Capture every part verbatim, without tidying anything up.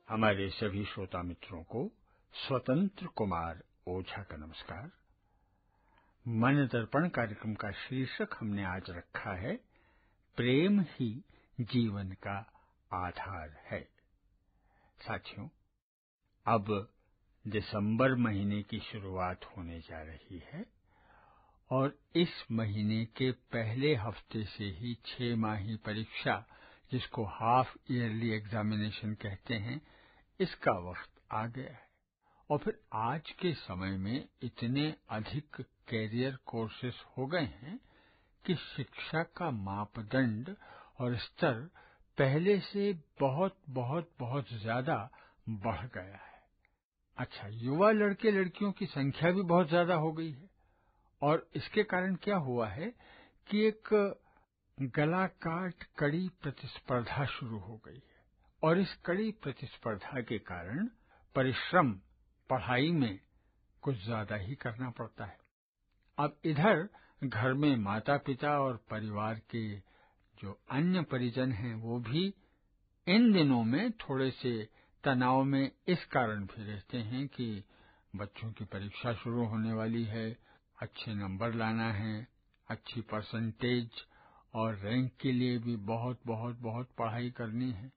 हमारे सभी श्रोता मित्रों को स्वतंत्र कुमार ओझा का नमस्कार। मन दर्पण कार्यक्रम का शीर्षक हमने आज रखा है, प्रेम ही जीवन का आधार है। साथियों, अब दिसंबर महीने की शुरुआत होने जा रही है और इस महीने के पहले हफ्ते से ही छह माही परीक्षा, जिसको हाफ ईयरली एग्जामिनेशन कहते हैं, इसका वक्त आ गया है। और फिर आज के समय में इतने अधिक कैरियर कोर्सेस हो गए हैं कि शिक्षा का मापदंड और स्तर पहले से बहुत बहुत बहुत ज्यादा बढ़ गया है। अच्छा, युवा लड़के लड़कियों की संख्या भी बहुत ज्यादा हो गई है और इसके कारण क्या हुआ है कि एक गला काट कड़ी प्रतिस्पर्धा शुरू हो गई है और इस कड़ी प्रतिस्पर्धा के कारण परिश्रम पढ़ाई में कुछ ज्यादा ही करना पड़ता है। अब इधर घर में माता पिता और परिवार के जो अन्य परिजन हैं वो भी इन दिनों में थोड़े से तनाव में इस कारण भी रहते हैं कि बच्चों की परीक्षा शुरू होने वाली है, अच्छे नंबर लाना है, अच्छी परसेंटेज और रैंक के लिए भी बहुत बहुत बहुत पढ़ाई करनी है।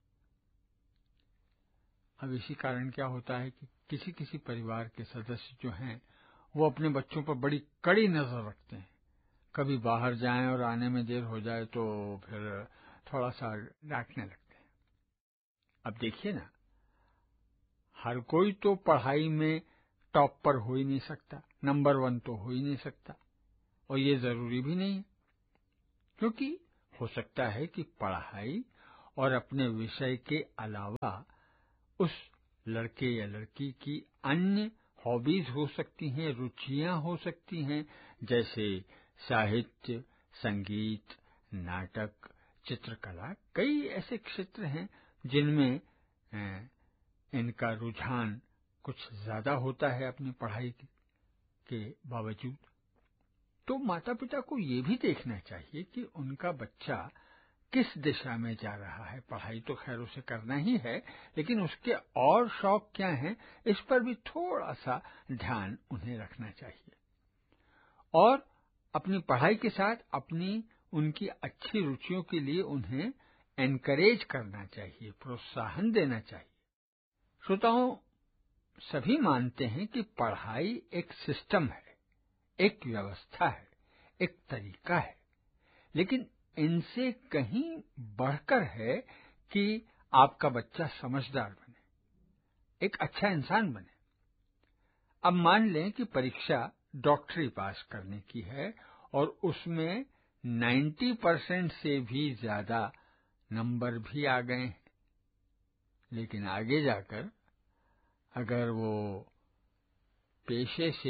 अब इसी कारण क्या होता है कि किसी किसी परिवार के सदस्य जो हैं वो अपने बच्चों पर बड़ी कड़ी नजर रखते हैं। कभी बाहर जाएं और आने में देर हो जाए तो फिर थोड़ा सा डांटने लगते हैं। अब देखिए ना, हर कोई तो पढ़ाई में टॉप पर हो ही नहीं सकता, नंबर वन तो हो ही नहीं सकता, और ये जरूरी भी नहीं है, क्योंकि हो सकता है कि पढ़ाई और अपने विषय के अलावा उस लड़के या लड़की की अन्य हॉबीज हो सकती हैं, रुचियां हो सकती हैं, जैसे साहित्य, संगीत, नाटक, चित्रकला। कई ऐसे क्षेत्र हैं जिनमें इनका रुझान कुछ ज्यादा होता है अपनी पढ़ाई के बावजूद। तो माता पिता को ये भी देखना चाहिए कि उनका बच्चा किस दिशा में जा रहा है। पढ़ाई तो खैर उसे करना ही है, लेकिन उसके और शौक क्या हैं, इस पर भी थोड़ा सा ध्यान उन्हें रखना चाहिए और अपनी पढ़ाई के साथ अपनी उनकी अच्छी रुचियों के लिए उन्हें एनकरेज करना चाहिए, प्रोत्साहन देना चाहिए। श्रोताओं, सभी मानते हैं कि पढ़ाई एक सिस्टम है, एक व्यवस्था है, एक तरीका है, लेकिन इनसे कहीं बढ़कर है कि आपका बच्चा समझदार बने, एक अच्छा इंसान बने। अब मान लें कि परीक्षा डॉक्टरी पास करने की है और उसमें नब्बे परसेंट से भी ज्यादा नंबर भी आ गए हैं, लेकिन आगे जाकर अगर वो पेशे से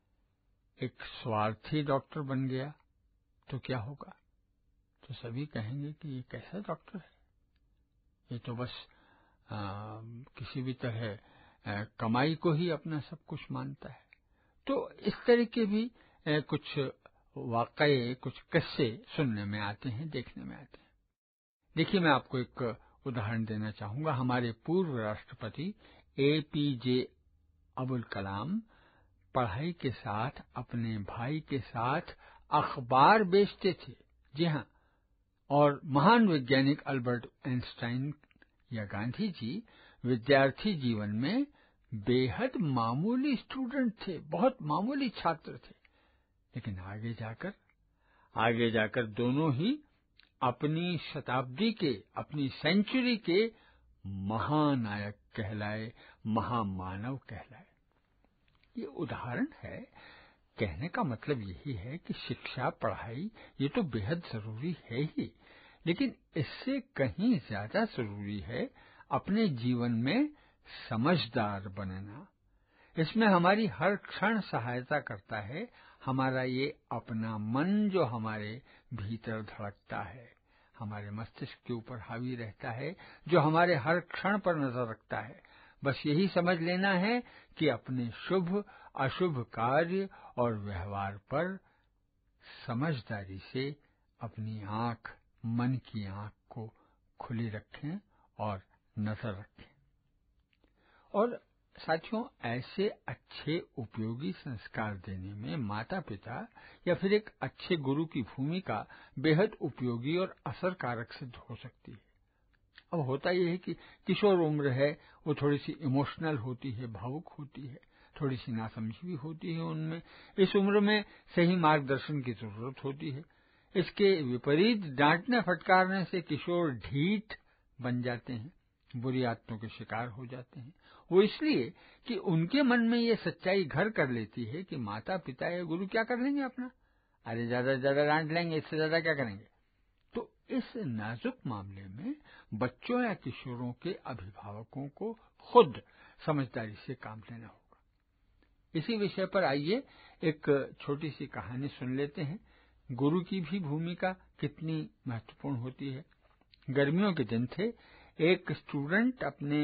एक स्वार्थी डॉक्टर बन गया तो क्या होगा? तो सभी कहेंगे कि ये कैसा डॉक्टर है, ये तो बस आ, किसी भी तरह आ, कमाई को ही अपना सब कुछ मानता है। तो इस तरह के भी आ, कुछ वाकये, कुछ किस्से सुनने में आते हैं, देखने में आते हैं। देखिए, मैं आपको एक उदाहरण देना चाहूंगा। हमारे पूर्व राष्ट्रपति ए पी जे अब्दुल कलाम पढ़ाई के साथ अपने भाई के साथ अखबार बेचते थे। जी हाँ, और महान वैज्ञानिक अल्बर्ट आइंस्टाइन या गांधी जी विद्यार्थी जीवन में बेहद मामूली स्टूडेंट थे, बहुत मामूली छात्र थे, लेकिन आगे जाकर आगे जाकर दोनों ही अपनी शताब्दी के, अपनी सेंचुरी के महानायक कहलाए, महामानव कहलाए। ये उदाहरण है। कहने का मतलब यही है कि शिक्षा, पढ़ाई ये तो बेहद जरूरी है ही, लेकिन इससे कहीं ज्यादा जरूरी है अपने जीवन में समझदार बनना। इसमें हमारी हर क्षण सहायता करता है हमारा ये अपना मन, जो हमारे भीतर धड़कता है, हमारे मस्तिष्क के ऊपर हावी रहता है, जो हमारे हर क्षण पर नजर रखता है। बस यही समझ लेना है कि अपने शुभ अशुभ कार्य और व्यवहार पर समझदारी से अपनी आंख, मन की आंख को खुली रखें और नजर रखें। और साथियों, ऐसे अच्छे उपयोगी संस्कार देने में माता पिता या फिर एक अच्छे गुरु की भूमिका बेहद उपयोगी और असरकारक सिद्ध हो सकती है। अब होता यह है कि किशोर उम्र है, वो थोड़ी सी इमोशनल होती है, भावुक होती है, थोड़ी सी नासमझी भी होती है उनमें। इस उम्र में सही मार्गदर्शन की जरूरत होती है। इसके विपरीत डांटने फटकारने से किशोर ढीठ बन जाते हैं, बुरी आदतों के शिकार हो जाते हैं। वो इसलिए कि उनके मन में ये सच्चाई घर कर लेती है कि माता पिता या गुरु क्या कर लेंगे अपना, अरे ज्यादा से ज्यादा डांट लेंगे, इससे ज्यादा क्या करेंगे। तो इस नाजुक मामले में बच्चों या किशोरों के अभिभावकों को खुद समझदारी से काम लेना होगा। इसी विषय पर आइए एक छोटी सी कहानी सुन लेते हैं। गुरु की भी भूमिका कितनी महत्वपूर्ण होती है। गर्मियों के दिन थे। एक स्टूडेंट अपने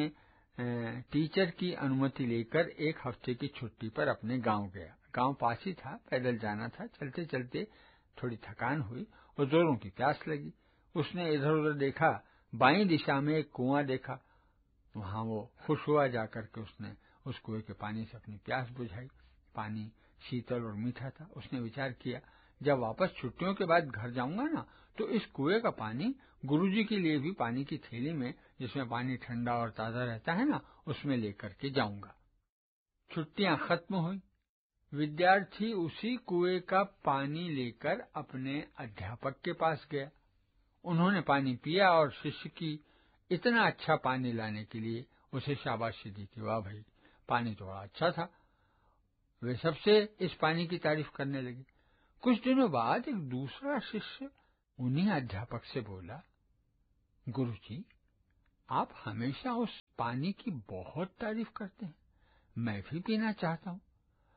टीचर की अनुमति लेकर एक हफ्ते की छुट्टी पर अपने गांव गया। गांव पास ही था, पैदल जाना था। चलते चलते थोड़ी थकान हुई और जोरों की प्यास लगी। उसने इधर उधर देखा, बाईं दिशा में एक कुआं देखा। वहां वो खुश हुआ, जाकर के उसने उस कुएं के पानी से अपनी प्यास बुझाई। पानी शीतल और मीठा था। उसने विचार किया, जब वापस छुट्टियों के बाद घर जाऊंगा ना, तो इस कुएं का पानी गुरुजी के लिए भी पानी की थैली में, जिसमें पानी ठंडा और ताजा रहता है ना, उसमें लेकर के जाऊंगा। छुट्टियां खत्म हुई। विद्यार्थी उसी कुएं का पानी लेकर अपने अध्यापक के पास गया। उन्होंने पानी पिया और शिष्य की इतना अच्छा पानी लाने के लिए उसे शाबाशी दी कि वाह भाई, पानी तो बड़ा अच्छा था। वे सबसे इस पानी की तारीफ करने लगे। कुछ दिनों बाद एक दूसरा शिष्य उन्हीं अध्यापक से बोला, गुरुजी, आप हमेशा उस पानी की बहुत तारीफ करते हैं, मैं भी पीना चाहता हूँ।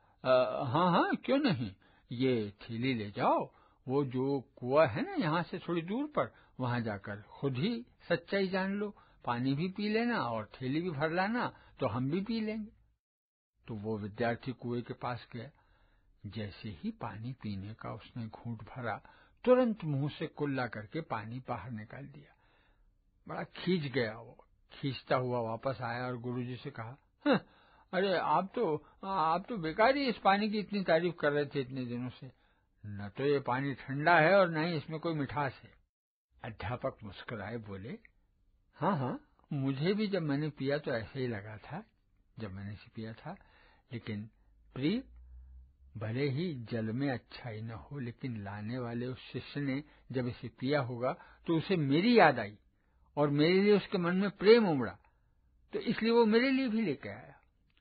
हाँ हाँ, क्यों नहीं, ये थैली ले जाओ, वो जो कुआं है ना यहाँ से थोड़ी दूर पर, वहां जाकर खुद ही सच्चाई जान लो, पानी भी पी लेना और थैली भी भर लाना, तो हम भी पी लेंगे। तो वो विद्यार्थी कुएं के पास गया। जैसे ही पानी पीने का उसने घूंट भरा, तुरंत मुंह से कुल्ला करके पानी बाहर निकाल दिया। बड़ा खींच गया वो। खींचता हुआ वापस आया और गुरुजी से कहा, हाँ, अरे आप तो आप तो बेकार ही इस पानी की इतनी तारीफ कर रहे थे इतने दिनों से। न तो ये पानी ठंडा है और न ही इसमें कोई मिठास है। अध्यापक मुस्कुराए, बोले, हाँ हाँ, मुझे भी जब मैंने पिया तो ऐसे ही लगा था जब मैंने इसे पिया था। लेकिन प्रिय, भले ही जल में अच्छाई न हो, लेकिन लाने वाले उस शिष्य ने जब इसे पिया होगा तो उसे मेरी याद आई और मेरे लिए उसके मन में प्रेम उमड़ा, तो इसलिए वो मेरे लिए भी लेके आया।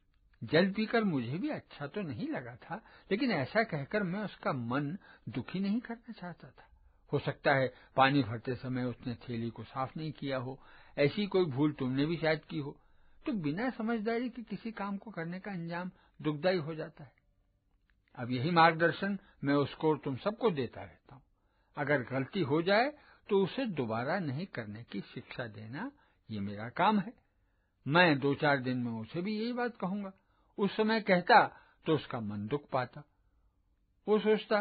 जल पीकर मुझे भी अच्छा तो नहीं लगा था, लेकिन ऐसा कहकर मैं उसका मन दुखी नहीं करना चाहता था। हो सकता है पानी भरते समय उसने थैली को साफ नहीं किया हो, ऐसी कोई भूल तुमने भी शायद की हो। तो बिना समझदारी के किसी काम को करने का अंजाम दुखदायी हो जाता है। अब यही मार्गदर्शन मैं उसको और तुम सबको देता रहता हूँ। अगर गलती हो जाए तो उसे दोबारा नहीं करने की शिक्षा देना, ये मेरा काम है। मैं दो चार दिन में उसे भी यही बात कहूंगा। उस समय कहता तो उसका मन दुख पाता। वो सोचता,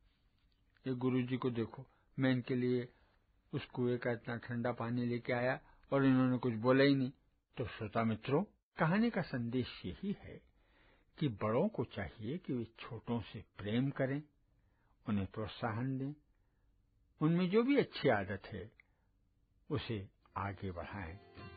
ये गुरुजी को देखो, मैं इनके लिए उस कुएं का इतना ठंडा पानी लेके आया और इन्होंने कुछ बोला ही नहीं। तो श्रोता मित्रों, कहानी का संदेश यही है कि बड़ों को चाहिए कि वे छोटों से प्रेम करें, उन्हें प्रोत्साहन दें, उनमें जो भी अच्छी आदत है उसे आगे बढ़ाएं।